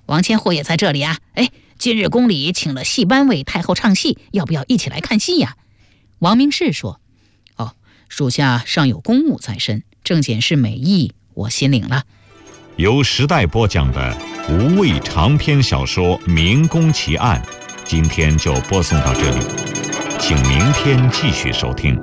王千户也在这里啊！哎，今日宫里请了戏班为太后唱戏，要不要一起来看戏呀？王明士说：哦，属下尚有公务在身，正检视美意，我心领了。 由时代播讲的无畏长篇小说《明宫奇案》，今天就播送到这里，请明天继续收听。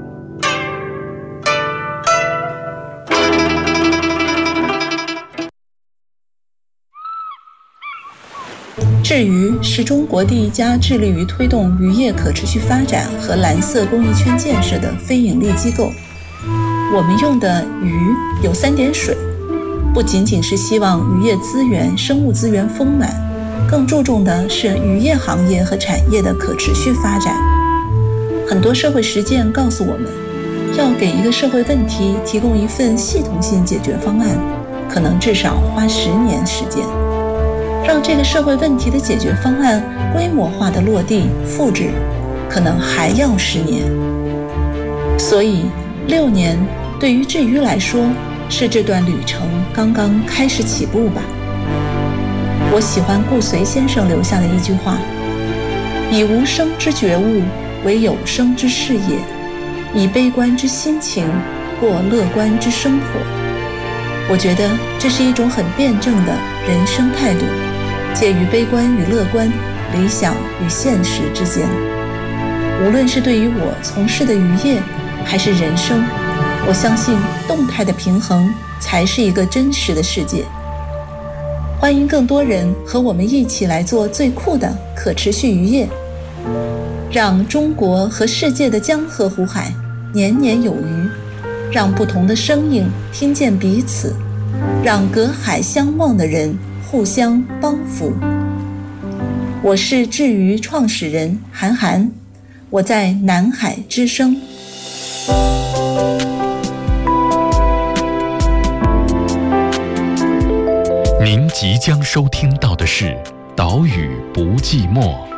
智渔是中国第一家致力于推动渔业可持续发展和蓝色公益圈建设的非营利机构。我们用的鱼有3点水，不仅仅是希望渔业资源、生物资源丰满，更注重的是渔业行业和产业的可持续发展。很多社会实践告诉我们，要给一个社会问题提供一份系统性解决方案，可能至少花10年时间。让这个社会问题的解决方案规模化的落地复制，可能还要10年。所以6年对于智渔来说，是这段旅程刚刚开始起步吧。我喜欢顾随先生留下的一句话：以无声之觉悟为有声之事业，以悲观之心情过乐观之生活。我觉得这是一种很辩证的人生态度，介于悲观与乐观、理想与现实之间。无论是对于我从事的渔业还是人生，我相信动态的平衡才是一个真实的世界。欢迎更多人和我们一起来做最酷的可持续渔业，让中国和世界的江河湖海年年有余，让不同的声音听见彼此，让隔海相望的人互相帮扶。我是智渔创始人韩寒，我在南海之声。 您即将收听到的是《岛屿不寂寞》。